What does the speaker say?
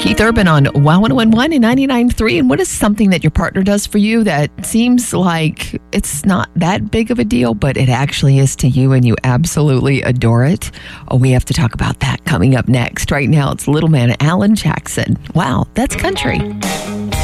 Keith Urban on Wow 101 and 99.3. And what is something that your partner does for you that seems like it's not that big of a deal, but it actually is to you and you absolutely adore it? Oh, we have to talk about that coming up next. Right now, it's Little Man Alan Jackson. Wow, that's country.